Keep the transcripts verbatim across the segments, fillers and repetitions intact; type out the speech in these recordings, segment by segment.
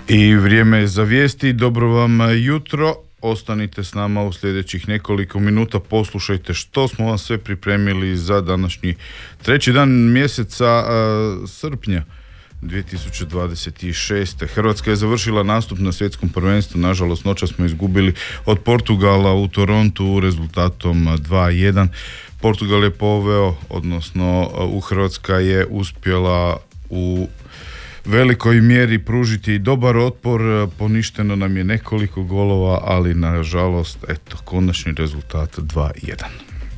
I vrijeme je za vijesti. Dobro vam jutro. Ostanite s nama u sljedećih nekoliko minuta. Poslušajte što smo vam sve pripremili za današnji treći dan mjeseca uh, srpnja dvije tisuće dvadeset šeste. Hrvatska je završila nastup na svjetskom prvenstvu. Nažalost, noćas smo izgubili od Portugala u Torontu rezultatom dva jedan. Portugal je poveo, odnosno u Hrvatska je uspjela u velikoj mjeri pružiti dobar otpor, poništeno nam je nekoliko golova, ali nažalost, eto, konačni rezultat dva jedan.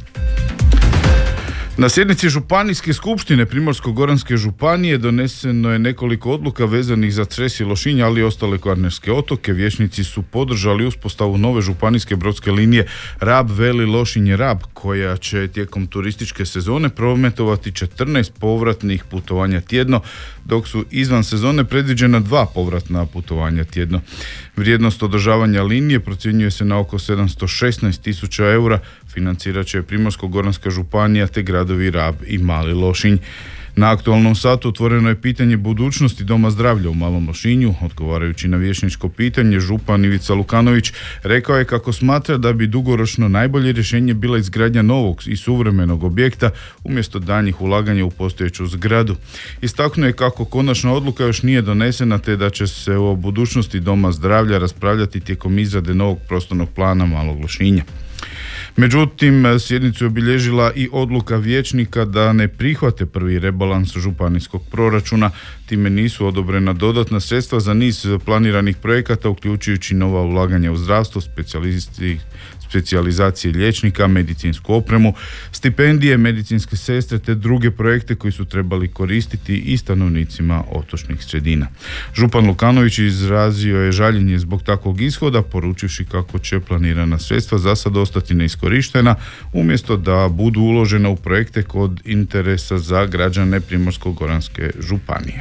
Na sjednici Županijske skupštine Primorsko-goranske županije doneseno je nekoliko odluka vezanih za Cres i Lošinj, ali i ostale kvarnerske otoke. Vijećnici su podržali uspostavu nove županijske brodske linije Rab, Veli, Lošinj, Rab, koja će tijekom turističke sezone prometovati četrnaest povratnih putovanja tjedno, dok su izvan sezone predviđena dva povratna putovanja tjedno. Vrijednost održavanja linije procjenjuje se na oko sedamsto šesnaest tisuća eura. Financirat će Primorsko-goranska županija te gradovi Rab i Mali Lošinj. Na aktualnom satu otvoreno je pitanje budućnosti Doma zdravlja u Malom Lošinju. Odgovarajući na vijećničko pitanje, župan Ivica Lukanović rekao je kako smatra da bi dugoročno najbolje rješenje bila izgradnja novog i suvremenog objekta umjesto daljnjih ulaganja u postojeću zgradu. Istaknuo je kako konačna odluka još nije donesena te da će se o budućnosti Doma zdravlja raspravljati tijekom izrade novog prostornog plana Malog Lošinja. Međutim, sjednicu je obilježila i odluka vijećnika da ne prihvate prvi rebalans županijskog proračuna. Time nisu odobrena dodatna sredstva za niz planiranih projekata, uključujući nova ulaganja u zdravstvo, specijalisti, specijalizacije liječnika, medicinsku opremu, stipendije, medicinske sestre te druge projekte koji su trebali koristiti i stanovnicima otočnih sredina. Župan Lukanović izrazio je žaljenje zbog takvog ishoda, poručivši kako će planirana sredstva za sad ostati neiskorištena, umjesto da budu uložena u projekte kod interesa za građane Primorsko-goranske županije.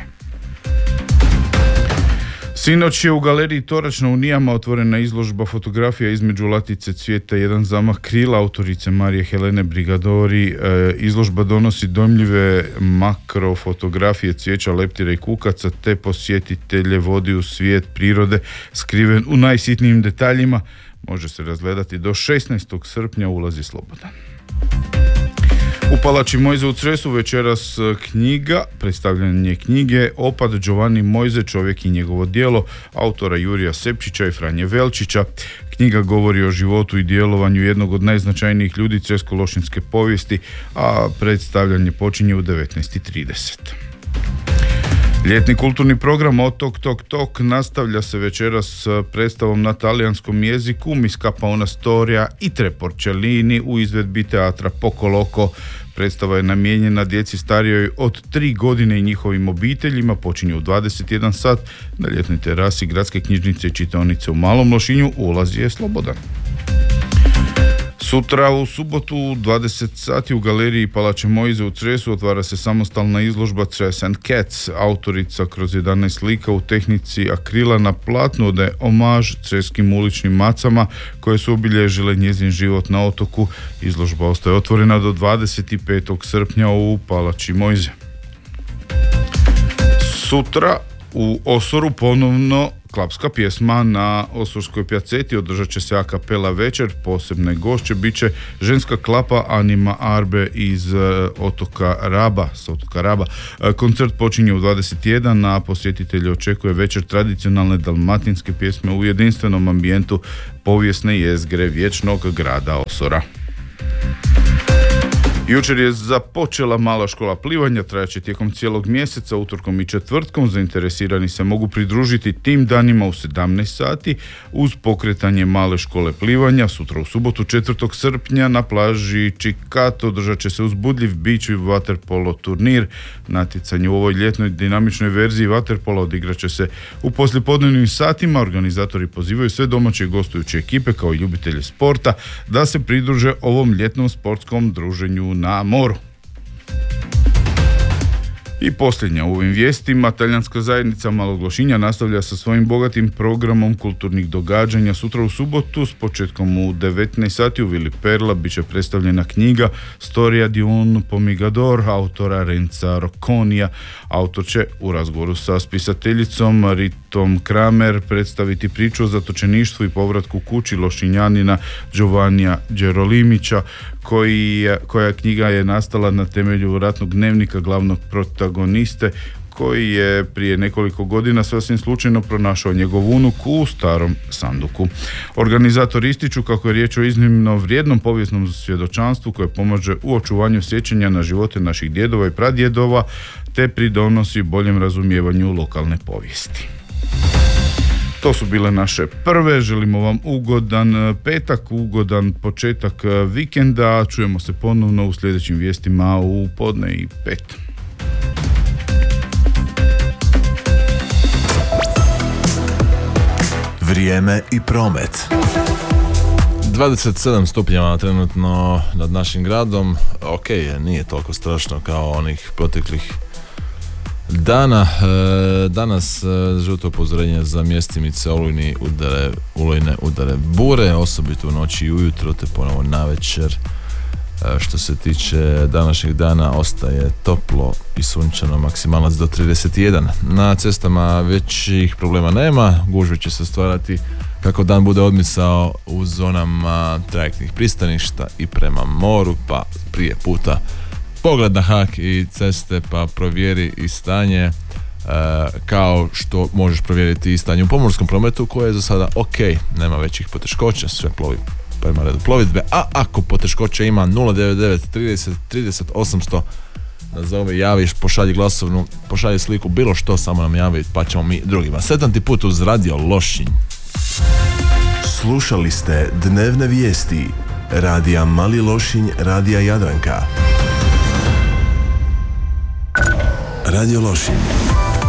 Sinoć je u galeriji Toračna u Nijama otvorena izložba fotografija između latice cvijeta jedan zamah krila autorice Marije Helene Brigadori. E, izložba donosi dojmljive makrofotografije cvijeća, leptira i kukaca, te posjetitelje vodi u svijet prirode skriven u najsitnijim detaljima. Može se razgledati do šesnaestog srpnja, ulaz je slobodan. U Palači Mojze u Cresu večeras knjiga, predstavljanje knjige Opad Giovanni Mojze, čovjek i njegovo djelo, autora Jurija Sepčića i Franje Velčića. Knjiga govori o životu i djelovanju jednog od najznačajnijih ljudi cresko-lošinjske povijesti, a predstavljanje počinje u devetnaest i trideset. Ljetni kulturni program Otok Tok Tok nastavlja se večeras s predstavom na talijanskom jeziku Mi scappa una storia i tre porcellini u izvedbi teatra Poco Loco. Predstava je namijenjena djeci starijoj od tri godine i njihovim obiteljima, počinje u dvadeset jedan sat na ljetnoj terasi Gradske knjižnice i čitaonice u Malom Lošinju, ulaz je slobodan. Sutra u subotu u dvadeset sati u galeriji Palače Mojze u Cresu otvara se samostalna izložba Tres and Cats. Autorica kroz jedanaest slika u tehnici akrila na platnu odaje omaž creskim uličnim macama koje su obilježile njezin život na otoku. Izložba ostaje otvorena do dvadeset petog srpnja u Palači Mojze. Sutra u Osoru ponovno klapska pjesma na Osorskoj pjaceti, održat će se a kapela večer, posebne gošće bit će ženska klapa Anima Arbe iz uh, otoka Raba, s otoka Raba. Uh, koncert počinje u dvadeset jedan, a posjetitelje očekuje večer tradicionalne dalmatinske pjesme u jedinstvenom ambijentu povijesne jezgre vječnog grada Osora. Jučer je započela mala škola plivanja, trajaće tijekom cijelog mjeseca, utorkom i četvrtkom. Zainteresirani se mogu pridružiti tim danima u sedamnaest sati uz pokretanje male škole plivanja. Sutra u subotu četvrtog srpnja na plaži Čikat održat će se uzbudljiv beach waterpolo turnir. Natjecanje u ovoj ljetnoj dinamičnoj verziji waterpola odigrat će se u poslijepodnevnim satima. Organizatori pozivaju sve domaće i gostujuće ekipe kao i ljubitelje sporta da se pridruže ovom ljetnom sportskom druženju na moru. I posljednja u ovim vijestima, talijanska zajednica Malog Lošinja nastavlja sa svojim bogatim programom kulturnih događanja. Sutra u subotu s početkom u devetnaest sati u Vili Perla bit će predstavljena knjiga Storia di un Pomigador autora Renza Rocconija. Autor će u razgovoru sa spisateljicom Ritom Kramer predstaviti priču o zatočeništvu i povratku kući Lošinjanina Giovannija Đerolimića, koji je, koja knjiga je nastala na temelju ratnog dnevnika glavnog protagoniste, koji je prije nekoliko godina sasvim slučajno pronašao njegov unuk u starom sanduku. Organizatori ističu kako je riječ o iznimno vrijednom povijesnom svjedočanstvu koje pomaže u očuvanju sjećanja na živote naših djedova i pradjedova, te pridonosi boljem razumijevanju lokalne povijesti. To su bile naše prve, želimo vam ugodan petak, ugodan početak vikenda, čujemo se ponovno u sljedećim vijestima u podne i pet. Vrijeme i promet. dvadeset sedam stupnjeva trenutno nad našim gradom. Ok, nije toliko strašno kao onih proteklih dana. E, danas e, žuto upozorenje za mjestimice olujni udare, olujne udare bure, osobito u noći i ujutro, te ponovo navečer. E, što se tiče današnjeg dana, ostaje toplo i sunčano, maksimalac do trideset jedan. Na cestama većih problema nema, gužve će se stvarati kako dan bude odmicao u zonama trajektnih pristaništa i prema moru, pa prije puta pogled na hak i ceste, pa provjeri i stanje, e, kao što možeš provjeriti i stanje u pomorskom prometu, koje je za sada ok, nema većih poteškoća, sve plovi prema redu plovidbe, a ako poteškoće ima nula devet devet trideset trideset osamsto, nazovi, javiš, pošalji glasovnu, pošalji sliku, bilo što, samo nam javi, pa ćemo mi drugima. Sretan ti put uz Radio Lošinj. Slušali ste dnevne vijesti Radija Mali Lošinj, Radija Jadranka. Radio Lošinj.